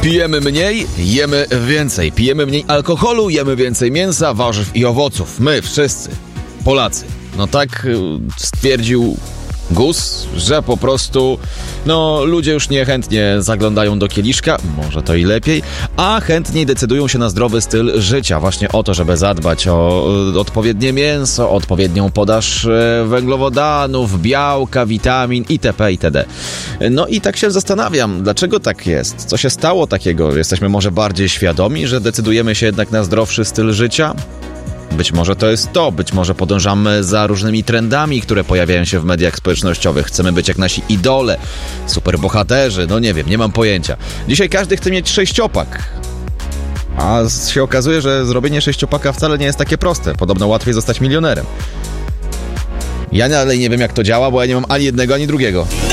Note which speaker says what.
Speaker 1: Pijemy mniej, jemy więcej. Pijemy mniej alkoholu, jemy więcej mięsa, warzyw i owoców. My wszyscy, Polacy. No tak stwierdził GUS, że po prostu ludzie już niechętnie zaglądają do kieliszka, może to i lepiej, a chętniej decydują się na zdrowy styl życia. Właśnie o to, żeby zadbać o odpowiednie mięso, odpowiednią podaż węglowodanów, białka, witamin itp. itd. No i tak się zastanawiam, dlaczego tak jest? Co się stało takiego? Jesteśmy może bardziej świadomi, że decydujemy się jednak na zdrowszy styl życia? Być może to jest to, być może podążamy za różnymi trendami, które pojawiają się w mediach społecznościowych. Chcemy być jak nasi idole, superbohaterzy, nie wiem, nie mam pojęcia. Dzisiaj każdy chce mieć 6-pak. A się okazuje, że zrobienie 6-paka wcale nie jest takie proste. Podobno łatwiej zostać milionerem. Ja dalej nie wiem, jak to działa, bo ja nie mam ani jednego, ani drugiego.